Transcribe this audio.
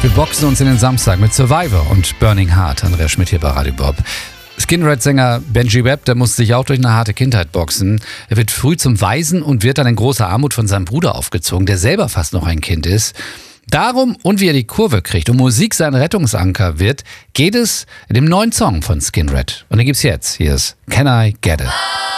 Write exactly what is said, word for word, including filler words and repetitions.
Wir boxen uns in den Samstag mit Survivor und Burning Heart. Andreas Schmidt hier bei Radio Bob. Skinhead-Sänger Benji Webb, der musste sich auch durch eine harte Kindheit boxen. Er wird früh zum Waisen und wird dann in großer Armut von seinem Bruder aufgezogen, der selber fast noch ein Kind ist. Darum und wie er die Kurve kriegt und Musik sein Rettungsanker wird, geht es in dem neuen Song von Skinhead. Und den gibt's jetzt. Hier ist Can I Get It?